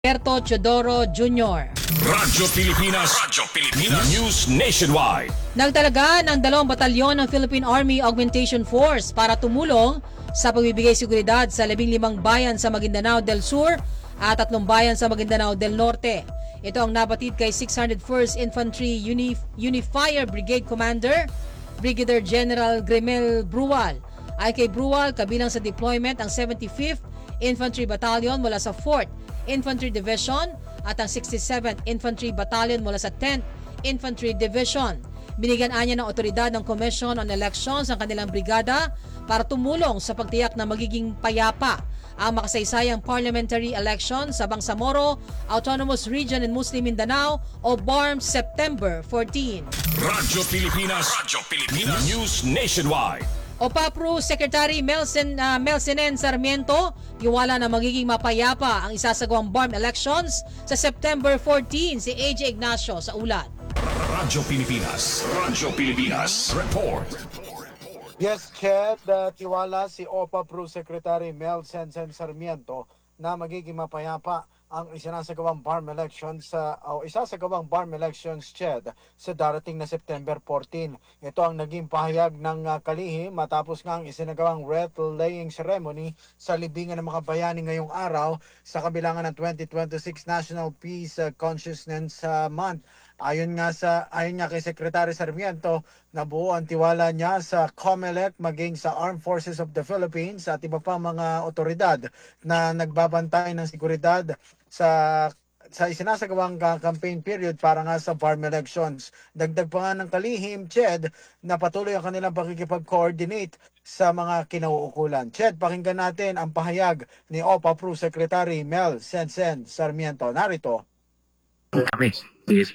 Alberto Chodoro Jr. Radyo Pilipinas News Nationwide. Nagtalaga ng 2 batalyon ng Philippine Army Augmentation Force para tumulong sa pagbibigay seguridad sa 15 bayan sa Maguindanao del Sur at 3 bayan sa Maguindanao del Norte. Ito ang nabatid kay 601st Infantry Unifier Brigade Commander Brigadier General Grimel Brual. Ay kay Brual, kabilang sa deployment ang 75th Infantry Battalion mula sa 4th Infantry Division at ang 67th Infantry Battalion mula sa 10th Infantry Division. Binigyan anya ng otoridad ng Commission on Elections ang kanilang brigada para tumulong sa pagtiyak na magiging payapa ang makasaysayang parliamentary election sa Bangsamoro Autonomous Region in Muslim Mindanao o BARM September 14. Radyo Pilipinas News Nationwide. OPAPRO Secretary Melcinen Sarmiento, tiwala na magiging mapayapa ang isasagawang BARM elections sa September 14. Si AJ Ignacio sa ulat. Radyo Pilipinas Report. Yes, Chet, tiwala si OPAPRO Secretary Melcinen Sarmiento na magiging mapayapa ang isinasagawang BARM elections isasagawang BARM elections, Ched, sa darating na September 14. Ito ang naging pahayag ng kalihim matapos nga ang isinagawang wreath-laying ceremony sa libingan ng mga bayani ngayong araw sa kabilangan ng 2026 National Peace Consciousness Month. Ayon nga kay Secretary Sarmiento, nabuo ang tiwala niya sa COMELEC maging sa Armed Forces of the Philippines at iba pa mga otoridad na nagbabantay ng seguridad sa isinasagawang campaign period para nga sa BARM elections. Dagdag pa nga ng kalihim, Ched, na patuloy ang kanilang pakikipag-coordinate sa mga kinauukulan. Ched, pakinggan natin ang pahayag ni OPAPRO Secretary Melcinen Sarmiento. Narito. Kami is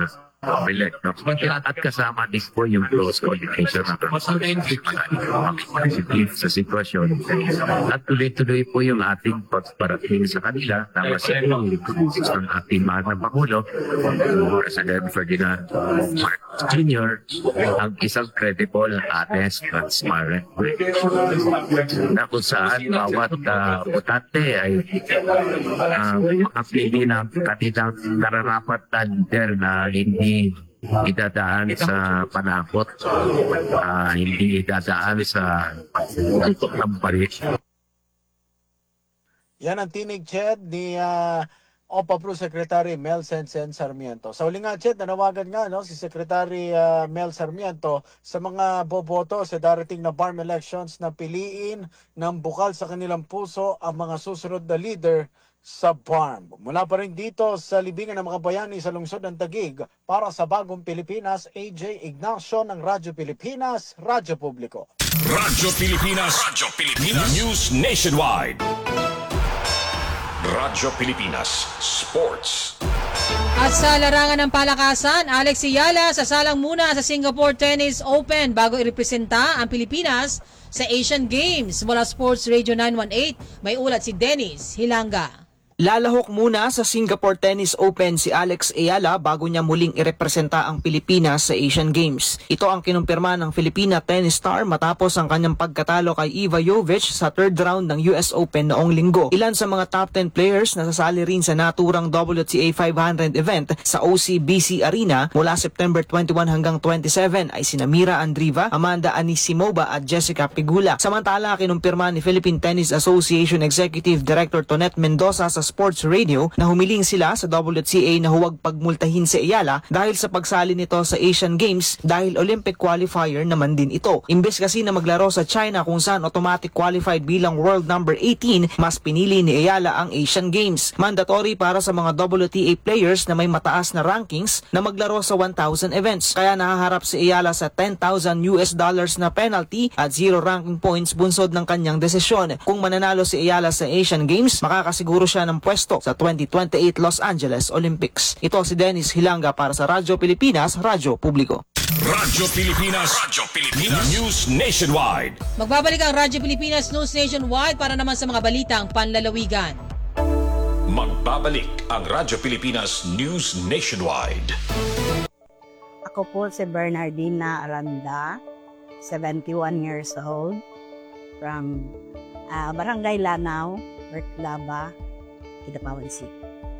at kasama din po yung close communication sa sitwasyon at tuloy-tuloy po yung ating pagparating sa kanila na masaya ang ating mahal na Pangulo President Ferdinand Marcos Jr. ang isang credible, honest, transparent na kung saan bawat botante ay makapili ng kanilang nararapat na hindi idadaan sa panakot, hindi idadaan sa pagpaparit. Yan ang tinig, Ched, ni OPAPRO Secretary Melcinen Sarmiento. Sa uli nga, Ched, nanawagan nga si Secretary Mel Sarmiento sa mga boboto sa darating na BARM elections na piliin ng bukal sa kanilang puso ang mga susunod na leader sa BARM. Mula pa rin dito sa libingan ng mga bayani sa lungsod ng Taguig, para sa Bagong Pilipinas, AJ Ignacio ng Radyo Pilipinas, Radyo Publiko. Radyo Pilipinas News Nationwide. Radyo Pilipinas Sports. At sa larangan ng palakasan, Alex Ayala sasalang muna sa Singapore Tennis Open bago irepresenta ang Pilipinas sa Asian Games. Mula Sports Radio 918, may ulat si Dennis Hilanga. Lalahok muna sa Singapore Tennis Open si Alex Ayala bago niya muling irepresenta ang Pilipinas sa Asian Games. Ito ang kinumpirma ng Filipina tennis star matapos ang kanyang pagkatalo kay Iva Jovic sa third round ng US Open noong linggo. Ilan sa mga top 10 players na sasali rin sa naturang WTA 500 event sa OCBC Arena mula September 21 hanggang 27 ay sina Mira Andreeva, Amanda Anisimova at Jessica Pegula. Samantala, kinumpirma ni Philippine Tennis Association Executive Director Tonet Mendoza sa Sports Radio na humiling sila sa WTA na huwag pagmultahin si Ayala dahil sa pagsali nito sa Asian Games dahil Olympic qualifier naman din ito. Imbes kasi na maglaro sa China kung saan automatic qualified bilang world number 18, mas pinili ni Ayala ang Asian Games. Mandatory para sa mga WTA players na may mataas na rankings na maglaro sa 1,000 events. Kaya nahaharap si Ayala sa $10,000 na penalty at 0 ranking points bunsod ng kanyang desisyon. Kung mananalo si Ayala sa Asian Games, makakasiguro siya ng pwesto sa 2028 Los Angeles Olympics. Ito si Dennis Hilanga para sa Radyo Pilipinas, Radyo Publiko. Radyo Pilipinas News Nationwide. Magbabalik ang Radyo Pilipinas News Nationwide para naman sa mga balitang panlalawigan. Magbabalik ang Radyo Pilipinas News Nationwide. Ako po si Bernardina Aranda, 71 years old, from Barangay Lanao, Berklaba, Kidapawan City.